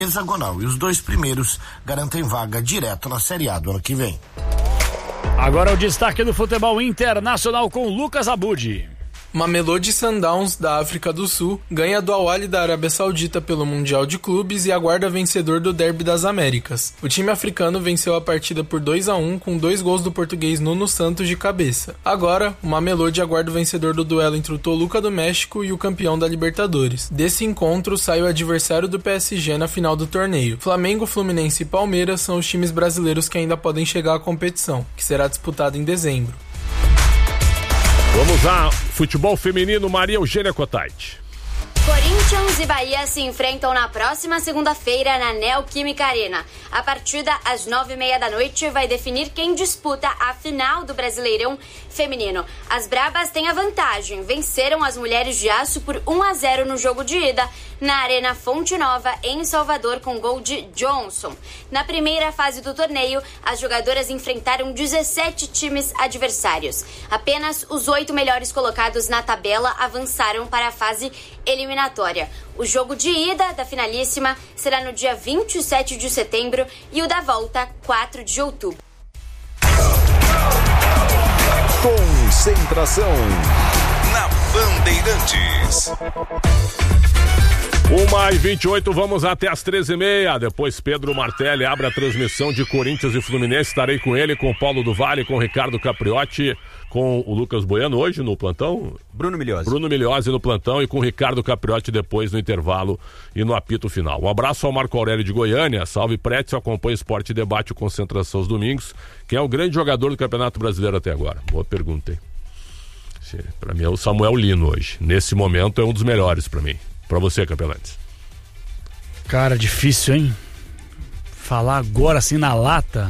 hexagonal. E os 2 primeiros garantem vaga direto na Série A do ano que vem. Agora o destaque do futebol internacional com Lucas Abud. Mamelodi Sundowns, da África do Sul, ganha do Al-Ahly da Arábia Saudita pelo Mundial de Clubes e aguarda vencedor do Derby das Américas. O time africano venceu a partida por 2-1 com 2 gols do português Nuno Santos de cabeça. Agora, o Mamelodi aguarda o vencedor do duelo entre o Toluca do México e o campeão da Libertadores. Desse encontro sai o adversário do PSG na final do torneio. Flamengo, Fluminense e Palmeiras são os times brasileiros que ainda podem chegar à competição, que será disputada em dezembro. Vamos lá, futebol feminino, Maria Eugênia Cotait. Corinthians e Bahia se enfrentam na próxima segunda-feira na Neoquímica Arena. A partida às 9h30 da noite vai definir quem disputa a final do Brasileirão Feminino. As Brabas têm a vantagem, venceram as Mulheres de Aço por 1-0 no jogo de ida na Arena Fonte Nova, em Salvador, com gol de Johnson. Na primeira fase do torneio, as jogadoras enfrentaram 17 times adversários. Apenas os 8 melhores colocados na tabela avançaram para a fase eliminatória. O jogo de ida da finalíssima será no dia 27 de setembro e o da volta, 4 de outubro. Concentração na Bandeirantes. 1h28, vamos até as 13h30. Depois Pedro Martelli abre a transmissão de Corinthians e Fluminense. Estarei com ele, com o Paulo do Vale, com o Ricardo Capriotti, com o Lucas Bueno hoje no plantão. Bruno Milhozzi no plantão e com o Ricardo Capriotti depois no intervalo e no apito final. Um abraço ao Marco Aurélio de Goiânia. Salve Prétio, acompanha Esporte e Debate, Concentração aos domingos. Quem é o grande jogador do Campeonato Brasileiro até agora? Boa pergunta, hein? Pra mim é o Samuel Lino hoje. Nesse momento é um dos melhores pra mim. Pra você, Capelantes. Cara, difícil, hein? Falar agora assim na lata.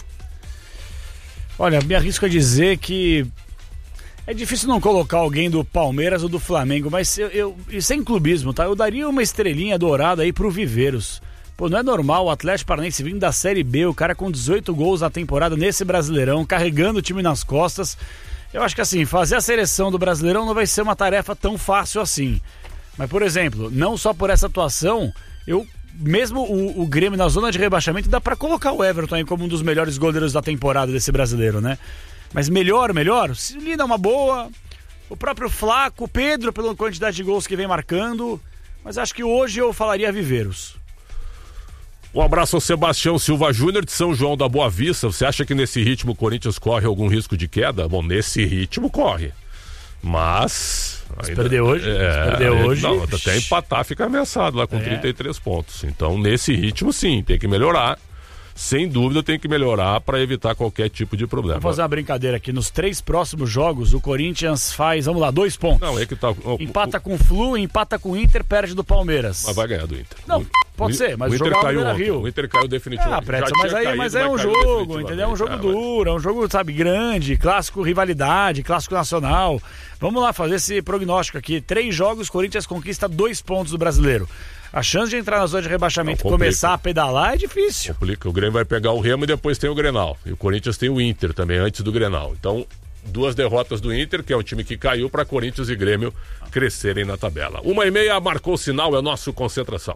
Olha, me arrisco a dizer que é difícil não colocar alguém do Palmeiras ou do Flamengo, mas eu sem clubismo, tá? Eu daria uma estrelinha dourada aí pro Viveiros. Pô, não é normal o Atlético Paranaense vindo da Série B, o cara com 18 gols na temporada nesse Brasileirão, carregando o time nas costas. Eu acho que assim, fazer a seleção do Brasileirão não vai ser uma tarefa tão fácil assim. Mas, por exemplo, não só por essa atuação, mesmo o Grêmio na zona de rebaixamento, dá pra colocar o Everton aí como um dos melhores goleiros da temporada desse brasileiro, né? Mas melhor, se o Lino é uma boa, o próprio Flaco, o Pedro, pela quantidade de gols que vem marcando, mas acho que hoje eu falaria Viveiros. Um abraço ao Sebastião Silva Júnior de São João da Boa Vista. Você acha que nesse ritmo o Corinthians corre algum risco de queda? Bom, nesse ritmo corre, mas... Se perder hoje, não, até empatar fica ameaçado lá com 33 pontos. Então, nesse ritmo, sim, tem que melhorar. Sem dúvida, tem que melhorar para evitar qualquer tipo de problema. Vamos fazer uma brincadeira aqui. Nos 3 próximos jogos, o Corinthians faz, 2 pontos. Não, é que tá. Empata com o Flu, empata com o Inter, perde do Palmeiras. Mas vai ganhar do Inter. Não, pode ser, mas o Inter caiu ontem. Rio. O Inter caiu definitivamente. Mas é um jogo, entendeu? É um jogo duro, é um jogo, sabe, grande, clássico rivalidade, clássico nacional. Vamos lá fazer esse prognóstico aqui. 3 jogos, Corinthians conquista 2 pontos do Brasileiro. A chance de entrar na zona de rebaixamento e começar a pedalar é difícil. Complica. O Grêmio vai pegar o Remo e depois tem o Grenal. E o Corinthians tem o Inter também, antes do Grenal. Então, 2 derrotas do Inter, que é um time que caiu, para Corinthians e Grêmio crescerem na tabela. 1h30, marcou o sinal, é o nosso Concentração.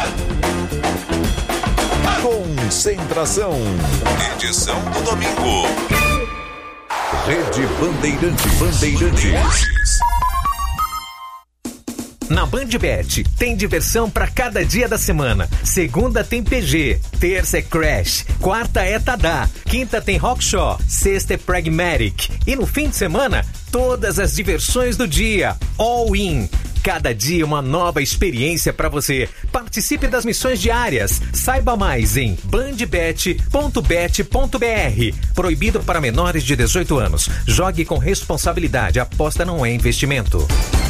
Concentração. Edição do domingo. Rede Bandeirantes. Na BandBet, tem diversão pra cada dia da semana. Segunda tem PG, terça é Crash, quarta é Tadá, quinta tem Rockshaw, sexta é Pragmatic. E no fim de semana, todas as diversões do dia. All in. Cada dia uma nova experiência pra você. Participe das missões diárias. Saiba mais em bandbet.bet.br. Proibido para menores de 18 anos. Jogue com responsabilidade. Aposta não é investimento.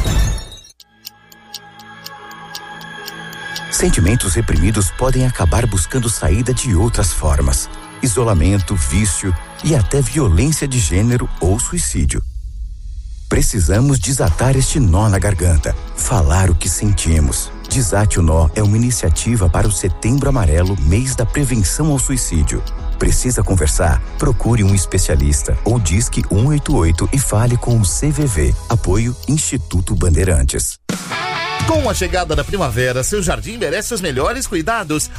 Sentimentos reprimidos podem acabar buscando saída de outras formas. Isolamento, vício e até violência de gênero ou suicídio. Precisamos desatar este nó na garganta, falar o que sentimos. Desate o Nó é uma iniciativa para o Setembro Amarelo, mês da prevenção ao suicídio. Precisa conversar? Procure um especialista ou disque 188 e fale com o CVV. Apoio Instituto Bandeirantes. Com a chegada da primavera, seu jardim merece os melhores cuidados.